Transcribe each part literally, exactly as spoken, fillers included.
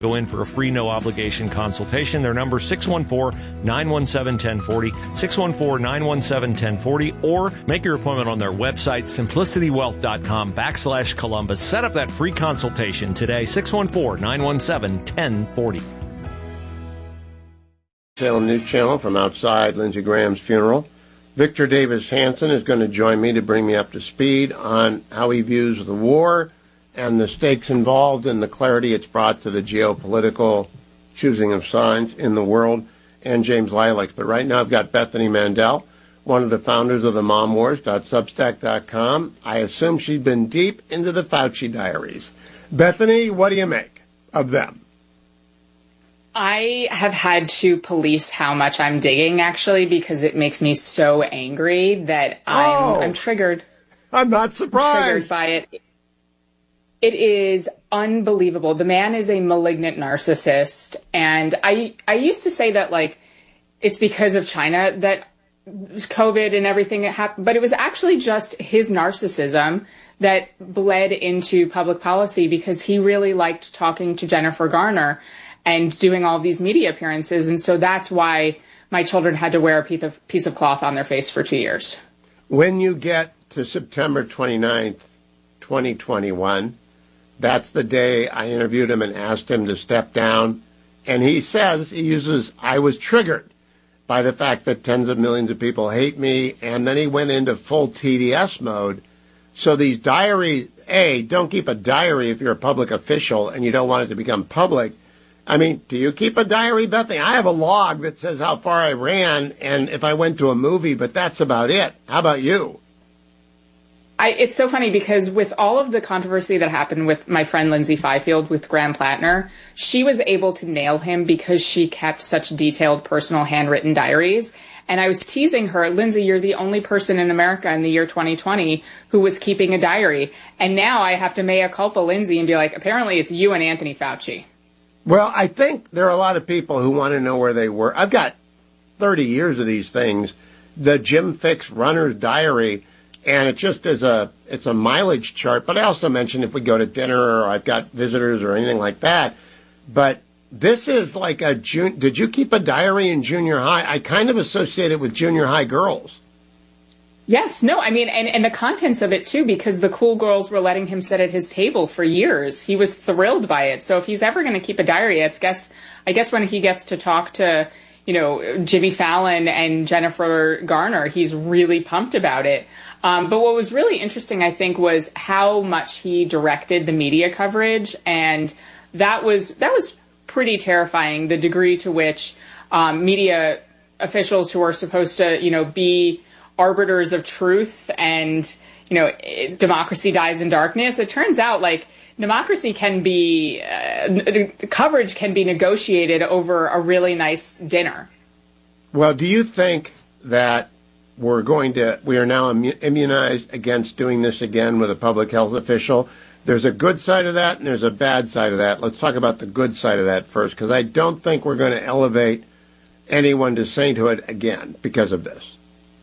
Go in for a free, no-obligation consultation. Their number is six one four, nine one seven, one oh four oh, six one four, nine one seven, one oh four oh, or make your appointment on their website, simplicitywealth.com backslash Columbus. Set up that free consultation today, six one four, nine one seven, one oh four oh. Salem News Channel from outside Lindsey Graham's funeral. Victor Davis Hanson is going to join me to bring me up to speed on how he views the war and the stakes involved and the clarity it's brought to the geopolitical choosing of sides in the world, and James Lilacs. But right now I've got Bethany Mandel, one of the founders of the mom wars dot substack dot com. I assume she's been deep into the Fauci diaries. Bethany, what do you make of them? I have had to police how much I'm digging, actually, because it makes me so angry that I'm, oh, I'm triggered. I'm not surprised. I'm triggered by it. It is unbelievable. The man is a malignant narcissist. And I I used to say that, like, it's because of China that COVID and everything that happened. But it was actually just his narcissism that bled into public policy, because he really liked talking to Jennifer Garner and doing all of these media appearances. And so that's why my children had to wear a piece of, piece of cloth on their face for two years. When you get to September twenty-ninth, twenty twenty-one, that's the day I interviewed him and asked him to step down. And he says, he uses, I was triggered by the fact that tens of millions of people hate me. And then he went into full T D S mode. So these diaries, A, don't keep a diary if you're a public official and you don't want it to become public. I mean, do you keep a diary, Bethany? I have a log that says how far I ran and if I went to a movie, but that's about it. How about you? I, it's so funny because with all of the controversy that happened with my friend Lindsay Fifield with Graham Plattner, she was able to nail him because she kept such detailed personal handwritten diaries. And I was teasing her, Lindsay, you're the only person in America in the year twenty twenty who was keeping a diary. And now I have to mea culpa Lindsay and be like, apparently it's you and Anthony Fauci. Well, I think there are a lot of people who want to know where they were. I've got thirty years of these things. The Jim Fixx runner's diary. And it just is a, it's a mileage chart. But I also mentioned if we go to dinner or I've got visitors or anything like that. But this is like a, jun- did you keep a diary in junior high? I kind of associate it with junior high girls. Yes, no, I mean, and, and the contents of it too, because the cool girls were letting him sit at his table for years. He was thrilled by it. So if he's ever going to keep a diary, it's guess, I guess when he gets to talk to, you know, Jimmy Fallon and Jennifer Garner, he's really pumped about it. Um, but what was really interesting, I think, was how much he directed the media coverage. And that was that was pretty terrifying, the degree to which um, media officials who are supposed to, you know, be arbiters of truth and, you know, democracy dies in darkness. It turns out, like, democracy can be, uh, coverage can be negotiated over a really nice dinner. Well, do you think that we're going to, we are now immunized against doing this again with a public health official? There's a good side of that and there's a bad side of that. Let's talk about the good side of that first, because I don't think we're going to elevate anyone to sainthood again because of this.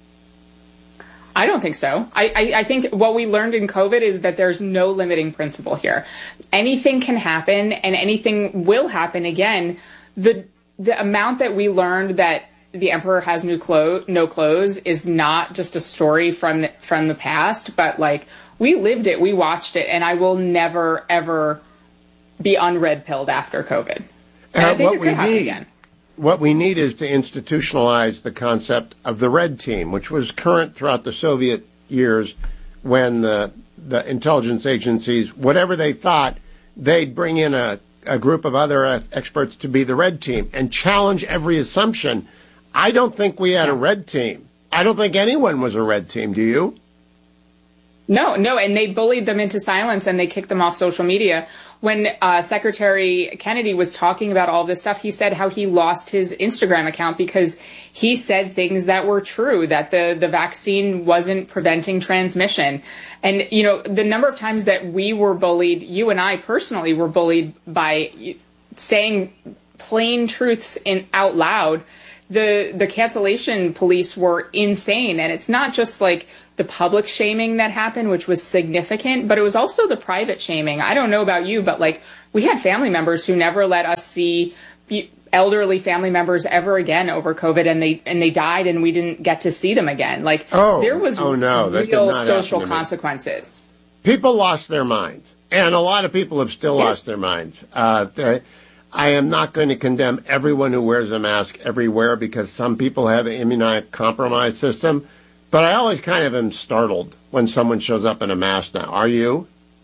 I don't think so. I, I, I think what we learned in COVID is that there's no limiting principle here. Anything can happen and anything will happen again. The the amount that we learned that the emperor has no clothes, no clothes is not just a story from the, from the past, but like we lived it, we watched it, and I will never ever be unred pilled after COVID. And uh, I think what it could we happen need, again. What we need is to institutionalize the concept of the red team, which was current throughout the Soviet years when the the intelligence agencies, whatever they thought, they'd bring in a, a group of other experts to be the red team and challenge every assumption. I don't think we had a red team. I don't think anyone was a red team. Do you? No, no, and they bullied them into silence and they kicked them off social media. When uh, Secretary Kennedy was talking about all this stuff, he said how he lost his Instagram account because he said things that were true, that the, the vaccine wasn't preventing transmission. And, you know, the number of times that we were bullied, you and I personally were bullied by saying plain truths in out loud the the cancellation police were insane. And it's not just like the public shaming that happened, which was significant, but it was also the private shaming. I don't know about you, but like we had family members who never let us see elderly family members ever again over COVID, and they and they died, and we didn't get to see them again. Like oh, there was oh, no, real social consequences. People lost their minds, and a lot of people have still yes. lost their minds. Uh, they, I am not going to condemn everyone who wears a mask everywhere because some people have an immunocompromised system, but I always kind of am startled when someone shows up in a mask now. Are you?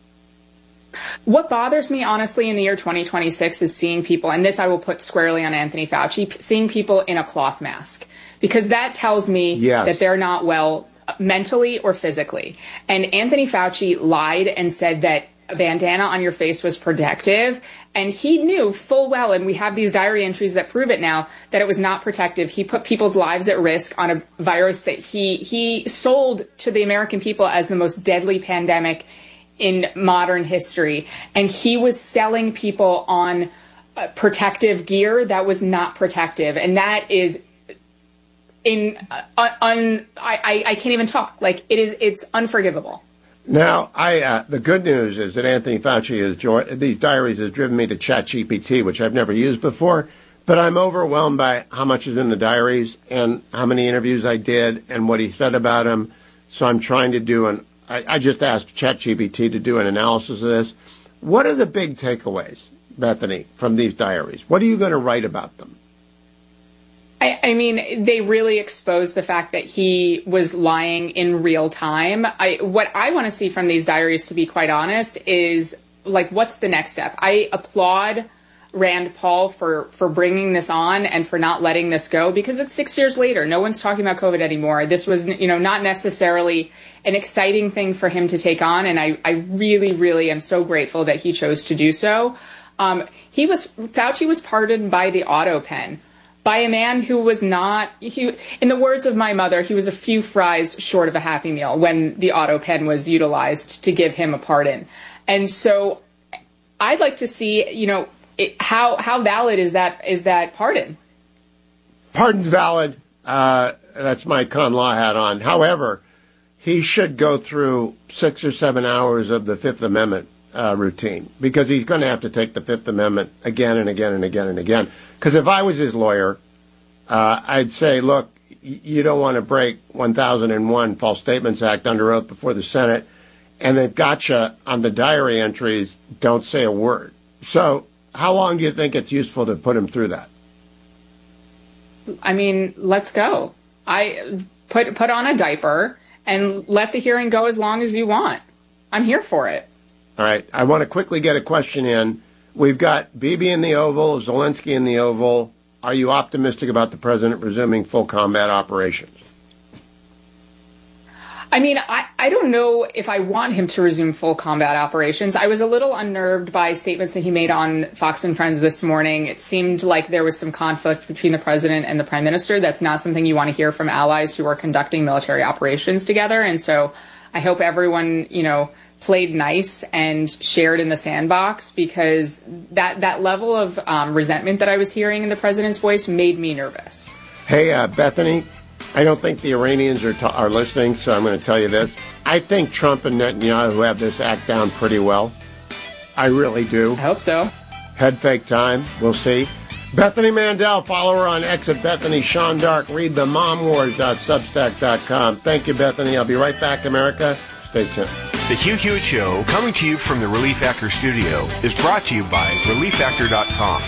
What bothers me, honestly, in the year twenty twenty-six is seeing people, and this I will put squarely on Anthony Fauci, seeing people in a cloth mask, because that tells me yes. that they're not well mentally or physically. And Anthony Fauci lied and said that a bandana on your face was protective. And he knew full well, and we have these diary entries that prove it now, that it was not protective. He put people's lives at risk on a virus that he he sold to the American people as the most deadly pandemic in modern history. And he was selling people on uh, protective gear that was not protective. And that is in uh, un, I, I can't even talk. Like it is, it's unforgivable. Now, I uh, the good news is that Anthony Fauci has joined, these diaries has driven me to ChatGPT, which I've never used before, but I'm overwhelmed by how much is in the diaries and how many interviews I did and what he said about him. So I'm trying to do an, I, I just asked ChatGPT to do an analysis of this. What are the big takeaways, Bethany, from these diaries? What are you going to write about them? I, I mean, they really expose the fact that he was lying in real time. I, what I want to see from these diaries, to be quite honest, is like, what's the next step? I applaud Rand Paul for, for bringing this on and for not letting this go, because it's six years later. No one's talking about COVID anymore. This was, you know, not necessarily an exciting thing for him to take on. And I, I really, really am so grateful that he chose to do so. Um, he was, Fauci was pardoned by the auto pen. By a man who was not, he, in the words of my mother, he was a few fries short of a Happy Meal when the auto pen was utilized to give him a pardon. And so I'd like to see, you know, it, how how valid is that is that pardon? Pardon's valid. Uh, that's my con law hat on. However, he should go through six or seven hours of the Fifth Amendment uh, routine, because he's going to have to take the Fifth Amendment again and again and again and again. Because if I was his lawyer, uh, I'd say, look, y- you don't want to break one thousand one False Statements Act under oath before the Senate, and they've got you on the diary entries, don't say a word. So how long do you think it's useful to put him through that? I mean, let's go. I put put on a diaper and let the hearing go as long as you want. I'm here for it. All right. I want to quickly get a question in. We've got Bibi in the Oval, Zelensky in the Oval. Are you optimistic about the president resuming full combat operations? I mean, I, I don't know if I want him to resume full combat operations. I was a little unnerved by statements that he made on Fox and Friends this morning. It seemed like there was some conflict between the president and the prime minister. That's not something you want to hear from allies who are conducting military operations together. And so I hope everyone, you know, played nice and shared in the sandbox, because that, that level of um, resentment that I was hearing in the president's voice made me nervous. Hey, uh, Bethany, I don't think the Iranians are, ta- are listening, so I'm going to tell you this. I think Trump and Netanyahu have this act down pretty well. I really do. I hope so. Head fake time. We'll see. Bethany Mandel, follow her on X at Bethany Sean Dark. Read the mom wars dot substack dot com. Thank you, Bethany. I'll be right back, America. Stay tuned. The Hugh Hewitt Show, coming to you from the Relief Factor studio, is brought to you by relief factor dot com.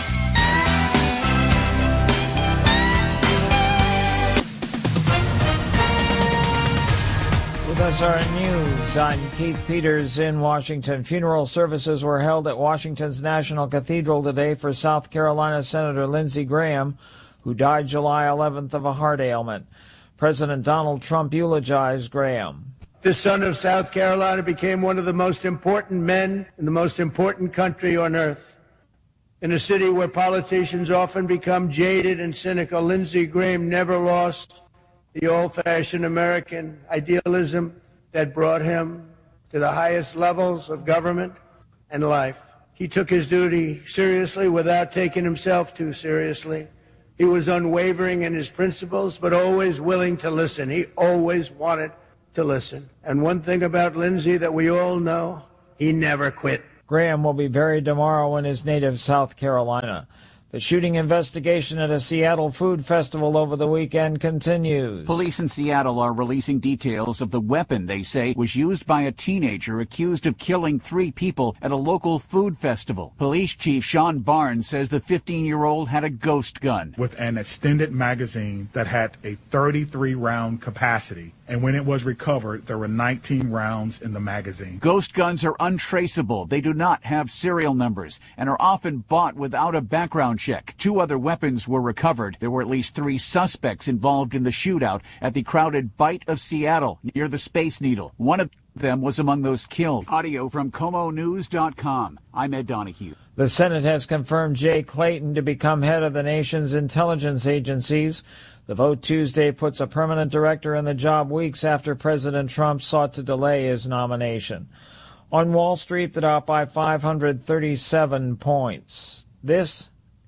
With us are news. I'm Keith Peters in Washington. Funeral services were held at Washington's National Cathedral today for South Carolina Senator Lindsey Graham, who died July eleventh of a heart ailment. President Donald Trump eulogized Graham. The son of South Carolina became one of the most important men in the most important country on earth. In a city where politicians often become jaded and cynical, Lindsey Graham never lost the old-fashioned American idealism that brought him to the highest levels of government and life. He took his duty seriously without taking himself too seriously. He was unwavering in his principles, but always willing to listen. He always wanted to listen. And one thing about Lindsey that we all know, he never quit. Graham will be buried tomorrow in his native South Carolina. The shooting investigation at a Seattle food festival over the weekend continues. Police in Seattle are releasing details of the weapon they say was used by a teenager accused of killing three people at a local food festival. Police Chief Sean Barnes says the fifteen-year-old had a ghost gun with an extended magazine that had a thirty-three round capacity. And when it was recovered, there were nineteen rounds in the magazine. Ghost guns are untraceable. They do not have serial numbers and are often bought without a background check. Two other weapons were recovered. There were at least three suspects involved in the shootout at the crowded Bite of Seattle near the Space Needle. One of them was among those killed. Audio from Como News dot com. I'm Ed Donahue. The Senate has confirmed Jay Clayton to become head of the nation's intelligence agencies. The vote Tuesday puts a permanent director in the job weeks after President Trump sought to delay his nomination. On Wall Street, the Dow by five hundred thirty-seven points. This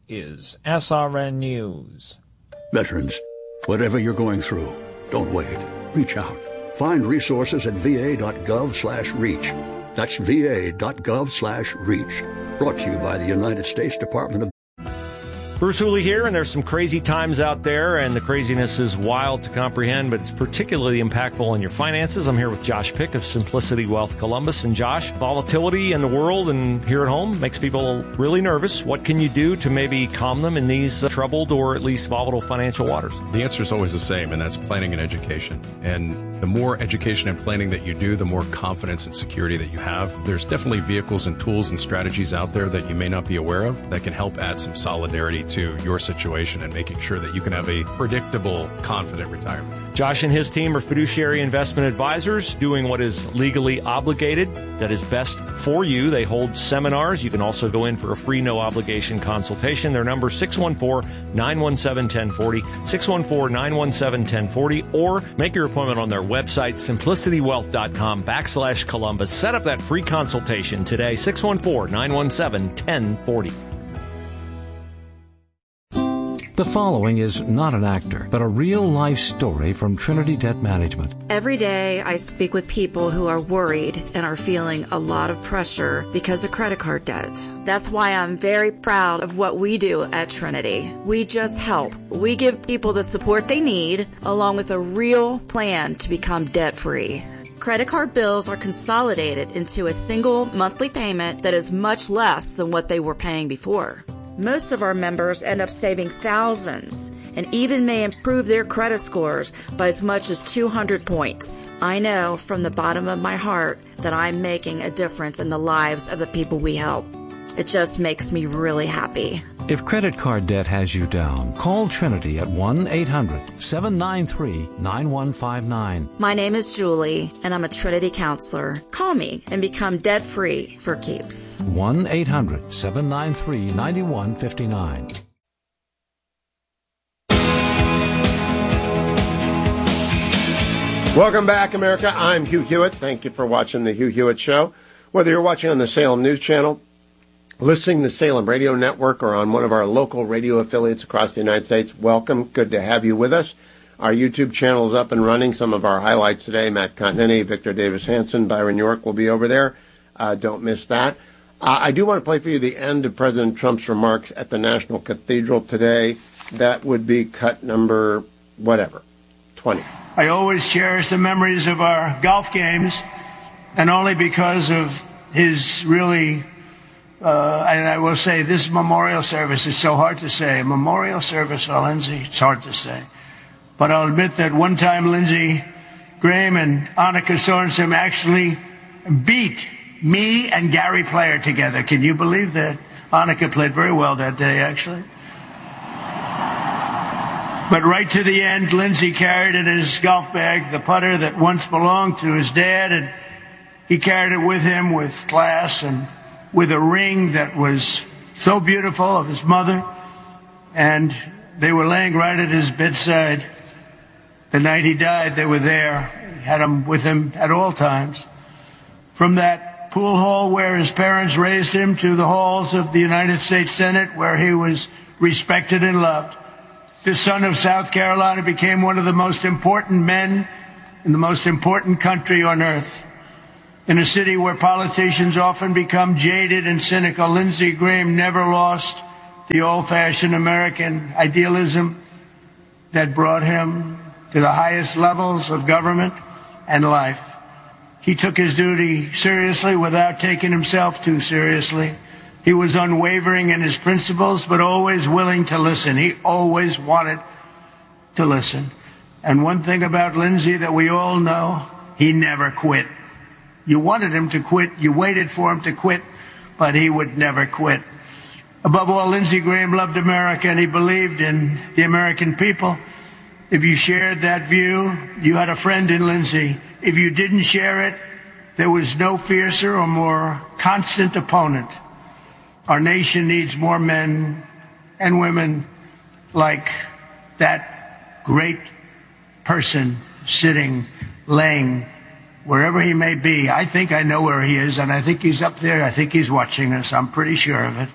is S R N News. Veterans, whatever you're going through, don't wait. Reach out. Find resources at va.gov slash reach. That's va.gov slash reach. Brought to you by the United States Department of Bruce Hooley here, and there's some crazy times out there, and the craziness is wild to comprehend, but it's particularly impactful in your finances. I'm here with Josh Pick of Simplicity Wealth Columbus. And Josh, volatility in the world and here at home makes people really nervous. What can you do to maybe calm them in these uh, troubled or at least volatile financial waters? The answer is always the same, and that's planning and education. And the more education and planning that you do, the more confidence and security that you have. There's definitely vehicles and tools and strategies out there that you may not be aware of that can help add some solidarity to your situation and making sure that you can have a predictable, confident retirement. Josh and his team are fiduciary investment advisors doing what is legally obligated, that is best for you. They hold seminars. You can also go in for a free, no-obligation consultation. Their number is six one four, nine one seven, one zero four zero, six one four, nine one seven, one zero four zero, or make your appointment on their website, simplicitywealth.com backslash Columbus. Set up that free consultation today, six one four, nine one seven, one zero four zero. The following is not an actor, but a real-life story from Trinity Debt Management. Every day I speak with people who are worried and are feeling a lot of pressure because of credit card debt. That's why I'm very proud of what we do at Trinity. We just help. We give people the support they need, along with a real plan to become debt-free. Credit card bills are consolidated into a single monthly payment that is much less than what they were paying before. Most of our members end up saving thousands and even may improve their credit scores by as much as two hundred points. I know from the bottom of my heart that I'm making a difference in the lives of the people we help. It just makes me really happy. If credit card debt has you down, call Trinity at one eight hundred, seven nine three, nine one five nine. My name is Julie, and I'm a Trinity counselor. Call me and become debt-free for keeps. one eight hundred, seven nine three, nine one five nine. Welcome back, America. I'm Hugh Hewitt. Thank you for watching the Hugh Hewitt Show. Whether you're watching on the Salem News Channel, listening to the Salem Radio Network, or on one of our local radio affiliates across the United States, welcome. Good to have you with us. Our YouTube channel is up and running. Some of our highlights today, Matt Continetti, Victor Davis Hanson, Byron York will be over there. Uh, don't miss that. Uh, I do want to play for you the end of President Trump's remarks at the National Cathedral today. That would be cut number, whatever, twenty. I always cherish the memories of our golf games, and only because of his really... Uh, and I will say this memorial service is so hard to say. A memorial service for Lindsey, it's hard to say. But I'll admit that one time Lindsey Graham and Annika Sorensen actually beat me and Gary Player together. Can you believe that? Annika played very well that day, actually. But right to the end, Lindsey carried in his golf bag the putter that once belonged to his dad, and he carried it with him with class and with a ring that was so beautiful of his mother, and they were laying right at his bedside. The night he died, they were there. He had him with him at all times. From that pool hall where his parents raised him to the halls of the United States Senate, where he was respected and loved, the son of South Carolina became one of the most important men in the most important country on earth. In a city where politicians often become jaded and cynical, Lindsey Graham never lost the old-fashioned American idealism that brought him to the highest levels of government and life. He took his duty seriously without taking himself too seriously. He was unwavering in his principles, but always willing to listen. He always wanted to listen. And one thing about Lindsey that we all know, he never quit. You wanted him to quit, you waited for him to quit, but he would never quit. Above all, Lindsey Graham loved America, and he believed in the American people. If you shared that view, you had a friend in Lindsey. If you didn't share it, there was no fiercer or more constant opponent. Our nation needs more men and women like that great person sitting, laying, wherever he may be. I think I know where he is, and I think he's up there. I think he's watching us. I'm pretty sure of it.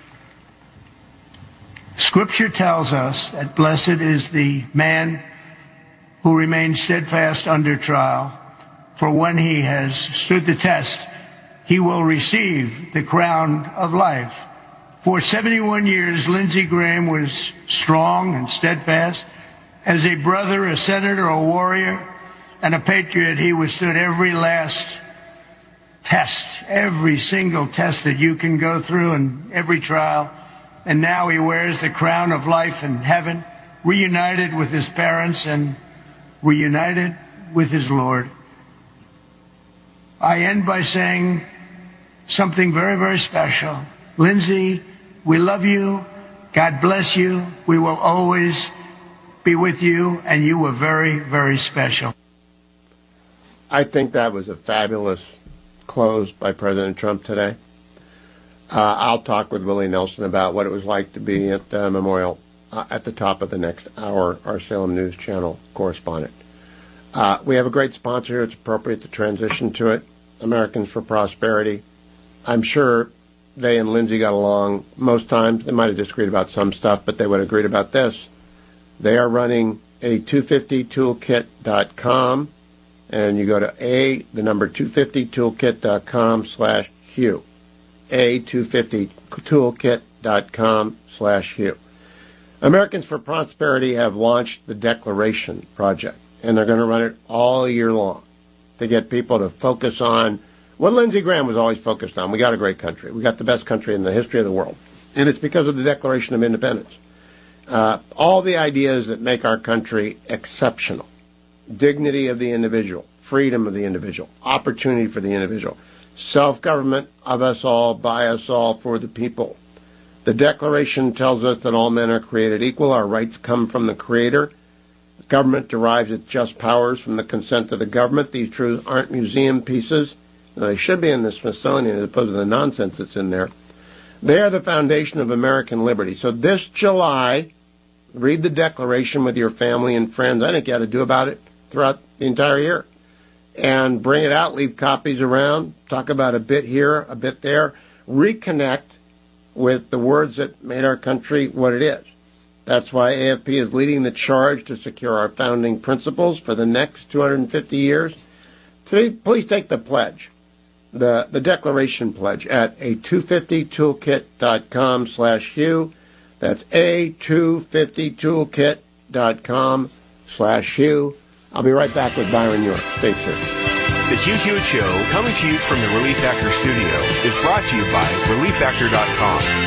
Scripture tells us that blessed is the man who remains steadfast under trial, for when he has stood the test, he will receive the crown of life. For seventy-one years, Lindsey Graham was strong and steadfast. As a brother, a senator, a warrior, and a patriot, he withstood every last test, every single test that you can go through and every trial. And now he wears the crown of life in heaven, reunited with his parents and reunited with his Lord. I end by saying something very, very special. Lindsey, we love you. God bless you. We will always be with you, and you were very, very special. I think that was a fabulous close by President Trump today. Uh, I'll talk with Willie Nelson about what it was like to be at the memorial uh, at the top of the next hour, our Salem News Channel correspondent. Uh, we have a great sponsor here. It's appropriate to transition to it. Americans for Prosperity. I'm sure they and Lindsey got along most times. They might have disagreed about some stuff, but they would have agreed about this. They are running a two fifty toolkit dot com, and you go to a, the number two fifty toolkit dot com slash Hugh. a two fifty toolkit dot com slash Hugh. Americans for Prosperity have launched the Declaration Project, and they're going to run it all year long to get people to focus on what Lindsey Graham was always focused on. We got a great country. We got the best country in the history of the world, and it's because of the Declaration of Independence. Uh, all the ideas that make our country exceptional. Dignity of the individual, freedom of the individual, opportunity for the individual, self-government of us all, by us all, for the people. The Declaration tells us that all men are created equal. Our rights come from the Creator. The government derives its just powers from the consent of the government. These truths aren't museum pieces. They should be in the Smithsonian as opposed to the nonsense that's in there. They are the foundation of American liberty. So this July, read the Declaration with your family and friends. I think you ought to do about it throughout the entire year. And bring it out, leave copies around, talk about a bit here, a bit there, reconnect with the words that made our country what it is. That's why A F P is leading the charge to secure our founding principles for the next two hundred fifty years. Please, please take the pledge, the, the Declaration Pledge, at a two fifty toolkit dot com slash Hugh. That's a two fifty toolkit dot com slash Hugh. I'll be right back with Byron York. Stay tuned. The Hugh Hewitt Show, coming to you from the Relief Factor studio, is brought to you by relief factor dot com.